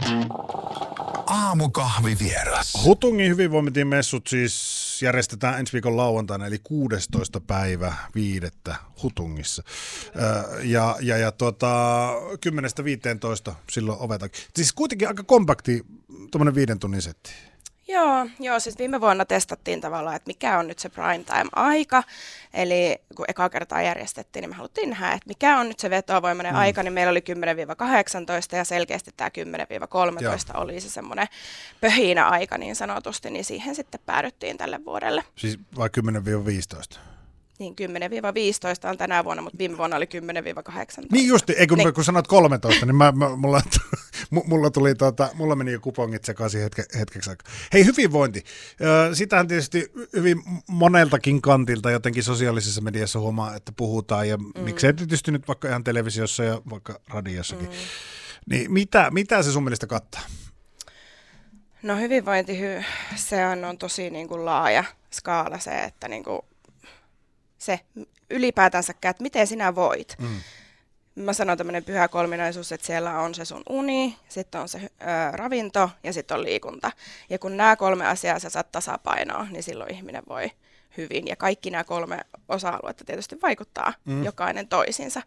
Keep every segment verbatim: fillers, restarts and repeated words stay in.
Aamukahvivieras. Hutungin hyvinvointimessut siis järjestetään ensi viikon lauantaina, eli kuudestoista päivä viidettä Hutungissa. Öö, ja ja, ja tuota, kymmenestä viiteentoista silloin oveta. Siis kuitenkin aika kompakti tuommoinen viiden tunnin setti. Joo, joo, siis viime vuonna testattiin tavallaan, että mikä on nyt se prime time-aika. Eli kun eka kertaa järjestettiin, niin me haluttiin nähdä, että mikä on nyt se vetovoimainen mm. aika, niin meillä oli kymmenen kahdeksantoista ja selkeästi tämä kymmenen kolmetoista joo. oli se semmoinen pöhinä aika niin sanotusti, niin siihen sitten päädyttiin tälle vuodelle. Siis vai kymmenen viisitoista? Niin kymmenen viisitoista on tänä vuonna, mutta viime vuonna oli kymmenen kahdeksantoista. Niin justi, ei kun, niin. kun sanot kolmetoista, niin mä, mä, mulla, mulla, tuli, tuota, mulla meni jo kupongit sekaisin hetke, hetkeksi aikaa. Hei, hyvinvointi. Sitähän tietysti hyvin moneltakin kantilta jotenkin sosiaalisessa mediassa huomaa, että puhutaan, ja mm. miksei tietysti nyt vaikka ihan televisiossa ja vaikka radiossakin. Mm. Niin mitä, mitä se sun mielestä kattaa? No hyvinvointi, se on, on tosi niin kuin laaja skaala se, että niin kuin se ylipäätänsä, että miten sinä voit. Mm. Mä sanon tämmöinen pyhä kolminaisuus, että siellä on se sun uni, sitten on se ö, ravinto ja sitten on liikunta. Ja kun nämä kolme asiaa sä saat tasapainoa, niin silloin ihminen voi hyvin. Ja kaikki nämä kolme osa-aluetta tietysti vaikuttaa mm. jokainen toisiinsa.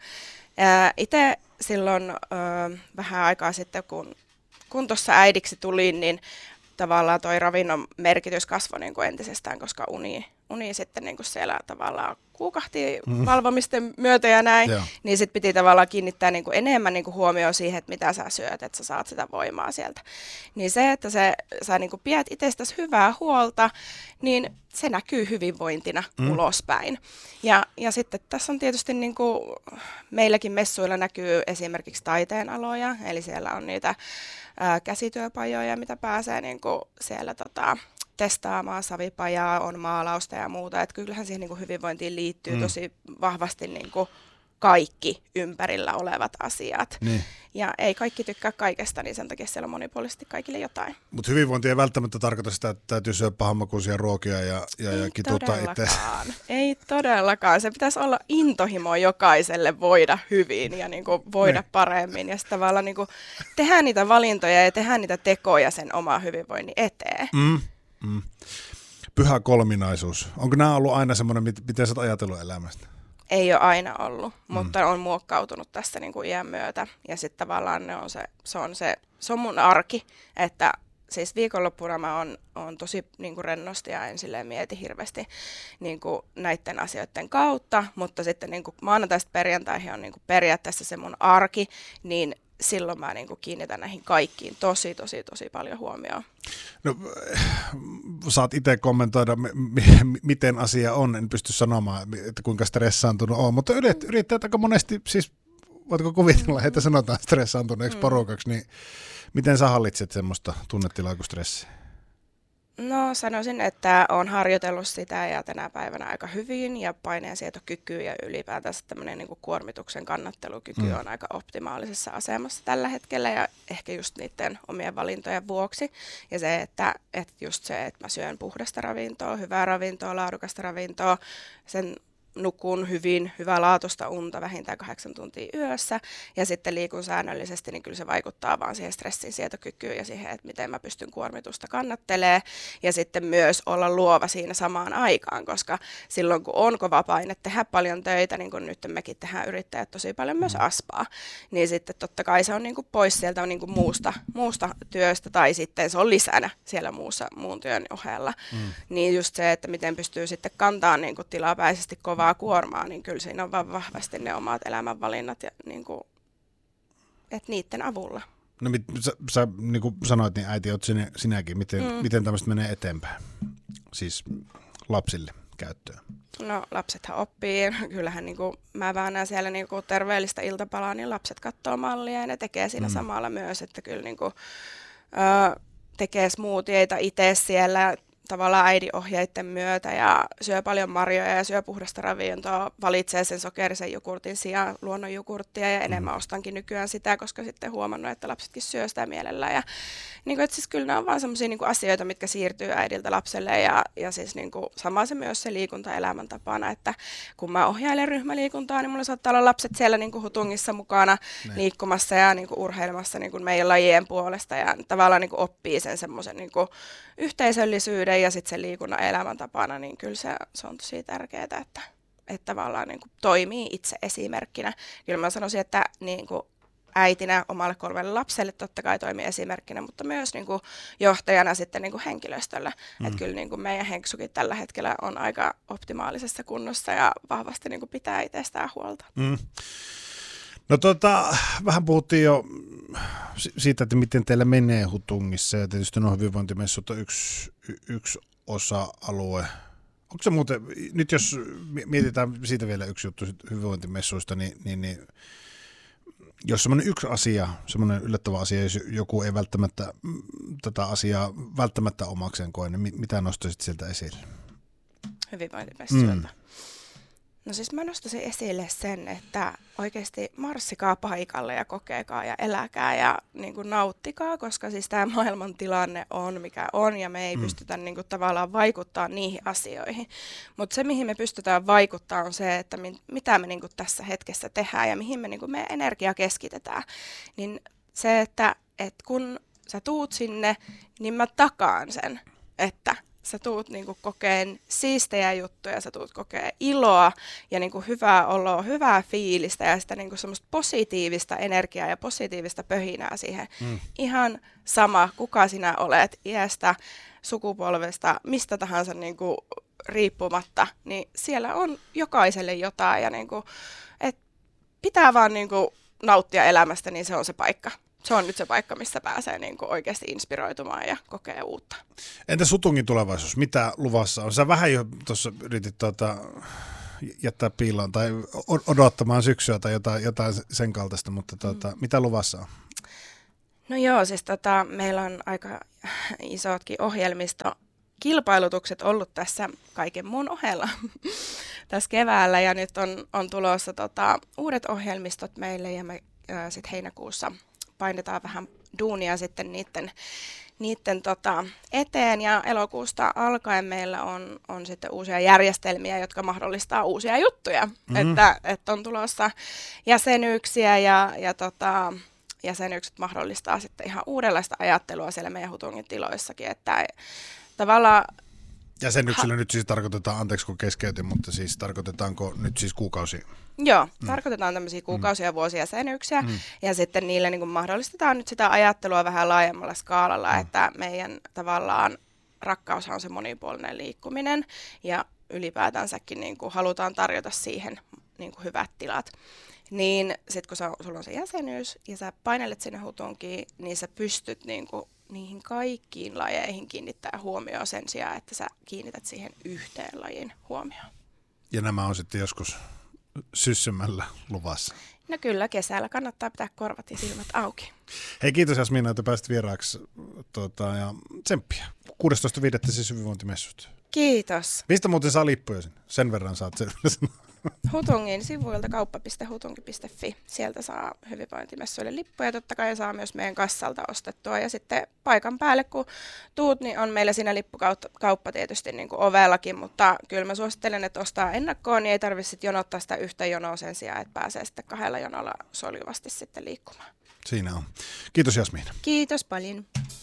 Itse silloin ö, vähän aikaa sitten, kun, kun tuossa äidiksi tulin, niin tavallaan toi ravinnon merkitys kasvoi niin kuin entisestään, koska uni, uni sitten niin kuin siellä tavallaan kuukahti mm. valvomisten myötä ja näin, Joo. niin sitten piti tavallaan kiinnittää niin kuin enemmän niin kuin huomioon siihen, että mitä sä syöt, että sä saat sitä voimaa sieltä. Niin se, että se, sä niin kuin pidät itsestäsi hyvää huolta, niin se näkyy hyvinvointina mm. ulospäin. Ja, ja sitten tässä on tietysti niin kuin meilläkin messuilla näkyy esimerkiksi taiteenaloja, eli siellä on niitä ää, käsityöpajoja, mitä pääsee niin kuin siellä tota, testaamaan, savipajaa, on maalausta ja muuta. Että kyllähän siihen niin kuin hyvinvointiin liittyy mm. tosi vahvasti niin kuin kaikki ympärillä olevat asiat. Niin. Ja ei kaikki tykkää kaikesta, niin sen takia siellä on monipuolisesti kaikille jotain. Mutta hyvinvointi ei välttämättä tarkoita sitä, että täytyy syödä pahanmakuisia ruokia ja, ja, ja kituuttaa itse. Ei todellakaan. Se pitäisi olla intohimo jokaiselle voida hyvin ja niin kuin voida ne. paremmin. Ja sitten tavallaan niin kuin tehdä niitä valintoja ja tehdä niitä tekoja sen oman hyvinvoinnin eteen. Mm. Mm. Pyhä kolminaisuus. Onko nämä ollut aina semmoinen, miten sä oot ajatellut elämästä? Ei ole aina ollut, mutta mm. on muokkautunut tässä niin kuin iän myötä. Ja sitten tavallaan ne on se, se, on se, se on mun arki, että siis viikonloppuna mä oon, oon tosi niin kuin rennosti ja en silleen mieti hirveästi niin kuin näiden asioiden kautta. Mutta sitten niin kuin maanantaista perjantaihin on niin kuin periaatteessa se mun arki, niin silloin mä niin kuin kiinnitän näihin kaikkiin tosi, tosi, tosi paljon huomioon. No, saat itse kommentoida, m- m- miten asia on, en pysty sanomaan, että kuinka stressaantunut on, mutta yrittäjät aika monesti, siis voitko kuvitella, että sanotaan stressaantuneeksi mm. porukaksi, niin miten sä hallitset semmoista tunnetilaa kuin stressiä? No sanoisin, että olen harjoitellut sitä ja tänä päivänä aika hyvin ja paineensietokyky ja ylipäätänsä tämmöinen niin kuin kuormituksen kannattelukyky mm. on aika optimaalisessa asemassa tällä hetkellä ja ehkä just niiden omien valintojen vuoksi. Ja se, että, että just se, että mä syön puhdasta ravintoa, hyvää ravintoa, laadukasta ravintoa, sen nukun hyvin, hyvälaatuista unta vähintään kahdeksan tuntia yössä ja sitten liikun säännöllisesti, niin kyllä se vaikuttaa vaan siihen stressin sietokykyyn ja siihen, että miten mä pystyn kuormitusta kannattelee ja sitten myös olla luova siinä samaan aikaan, koska silloin kun on kova paine tehdä paljon töitä, niin kuin nyt mekin tehdään yrittäjät tosi paljon myös aspaa, niin sitten totta kai se on niin kuin pois sieltä on niin kuin muusta, muusta työstä tai sitten se on lisänä siellä muussa, muun työn ohella, mm. niin just se, että miten pystyy sitten kantaa niin kuin tilapäisesti kovaa kuormaa, niin kyllä siinä on vaan vahvasti ne omat elämänvalinnat ja niin kuin, että niiden avulla. No mit, sä, sä niin kuin sanoit, niin äiti oot sinä, sinäkin, miten, mm. miten tämmöistä menee eteenpäin, siis lapsille käyttöön? No lapsethan oppii, kyllähän niin kuin, mä väännän siellä niin kuin terveellistä iltapalaa, niin lapset katsoo mallia ja ne tekee siinä mm. samalla myös, että kyllä niin kuin, ö, tekee smoothieita itse siellä, tavallaan äidinohjeiden myötä ja syö paljon marjoja ja syö puhdasta ravintoa, valitsee sen sokerisen jogurtin sijaan luonnonjogurttia ja enemmän ostankin nykyään sitä, koska sitten huomannut, että lapsetkin syö sitä mielellään. Ja, niin kuin, että siis kyllä nämä on vaan sellaisia niin kuin asioita, mitkä siirtyy äidiltä lapselle ja, ja siis niin kuin, sama se myös se liikunta elämäntapana, että kun mä ohjailen ryhmäliikuntaa, niin mulla saattaa olla lapset siellä niin kuin hutungissa mukana ne. liikkumassa ja niin kuin urheilemassa niin kuin meidän lajien puolesta ja tavallaan niin kuin oppii sen semmoisen niin kuin yhteisöllisyyden ja sitten sen liikunnan elämäntapana, niin kyllä se, se on tosi tärkeää, että, että tavallaan niin kuin toimii itse esimerkkinä. Kyllä mä sanoisin, että niin kuin äitinä omalle kolmelle lapselle totta kai toimii esimerkkinä, mutta myös niin kuin johtajana sitten niin kuin henkilöstöllä. Mm. Että kyllä niin kuin meidän Henksukin tällä hetkellä on aika optimaalisessa kunnossa ja vahvasti niin kuin pitää itsestään huolta. Mm. No tota, vähän puhuttiin jo siitä, että miten teillä menee Hutungissa ja tietysti nuo hyvinvointimessut on yksi, yksi osa-alue. Onko se muuten, nyt jos mietitään siitä vielä yksi juttu hyvinvointimessuista, niin, niin, niin jos semmoinen yksi asia, semmoinen yllättävä asia, jos joku ei välttämättä tätä asiaa välttämättä omakseen koe, niin mitä nostaisit sieltä esille? Hyvinvointimessuilta. Mm. No siis mä nostaisin esille sen, että oikeasti marssikaa paikalle ja kokeekaa ja eläkää ja niin kuin nauttikaa, koska siis tämä maailman tilanne on mikä on ja me ei mm. pystytä niin kuin tavallaan vaikuttaa niihin asioihin. Mutta se, mihin me pystytään vaikuttaa, on se, että mi- mitä me niin kuin tässä hetkessä tehdään ja mihin me niin kuin meidän energia keskitetään. Niin se, että, että kun sä tuut sinne, niin mä takaan sen, että sä tuut niinku kokeen siistejä juttuja, sä tuut kokeen iloa ja niinku hyvää oloa, hyvää fiilistä ja sitä niinku semmoista positiivista energiaa ja positiivista pöhinää siihen. Mm. Ihan sama, kuka sinä olet, iästä, sukupolvesta, mistä tahansa niinku riippumatta, niin siellä on jokaiselle jotain ja niinku, et pitää vaan niinku nauttia elämästä, niin se on se paikka. Se on nyt se paikka, missä pääsee niin kuin oikeasti inspiroitumaan ja kokee uutta. Entä Hutungin tulevaisuus? Mitä luvassa on? Sä vähän jo tuossa yritit tuota, jättää piiloon tai odottamaan syksyä tai jotain, jotain sen kaltaista, mutta tuota, mm. mitä luvassa on? No joo, siis tota, meillä on aika isotkin ohjelmistokilpailutukset ollut tässä kaiken muun ohella tässä keväällä ja nyt on, on tulossa tota, uudet ohjelmistot meille ja me sitten heinäkuussa painetaan vähän duunia sitten niiden, niiden tota eteen ja elokuusta alkaen meillä on, on sitten uusia järjestelmiä, jotka mahdollistaa uusia juttuja, mm-hmm. että, että on tulossa jäsenyyksiä ja, ja tota, jäsenyykset mahdollistaa sitten ihan uudenlaista ajattelua siellä meidän Hutungin tiloissakin, että tavallaan jäsenyksillä ha- nyt siis tarkoitetaan, anteeksi kun keskeytin, mutta siis tarkoitetaanko nyt siis kuukausia? Joo, mm. tarkoitetaan tämmöisiä kuukausia ja vuosijäsenyksiä mm. ja sitten niille niin kuin mahdollistetaan nyt sitä ajattelua vähän laajemmalla skaalalla, mm. että meidän tavallaan rakkaushan on se monipuolinen liikkuminen ja ylipäätänsäkin niin kuin halutaan tarjota siihen niin kuin hyvät tilat. Niin sitten kun sä, sulla on se jäsenyys ja sä painelet sinne Hutunkiin, niin sä pystyt niin kuin niihin kaikkiin lajeihin kiinnittää huomioon sen sijaan, että sä kiinnität siihen yhteen lajin huomioon. Ja nämä on sitten joskus syssymällä luvassa. No kyllä, kesällä kannattaa pitää korvat ja silmät auki. Hei, kiitos Jasmiina, että pääsit vieraaksi tuota, ja tsemppiä. kuudestoista viidettä siis hyvinvointimessut. Kiitos. Mistä muuten saa lippuja sinne? Sen verran saat sen. Hutungin sivuilta kauppa piste hutunki piste fi. Sieltä saa hyvinvointimessuille lippuja, totta kai saa myös meidän kassalta ostettua. Ja sitten paikan päälle, kun tuut, niin on meillä siinä lippukauppa tietysti niin kuin ovellakin, mutta kyllä mä suosittelen, että ostaa ennakkoon, niin ei tarvitse sitten jonottaa sitä yhtä jonoa sen sijaan, että pääsee sitten kahdella jonolla soljuvasti sitten liikkumaan. Siinä on. Kiitos Jasmiina. Kiitos paljon.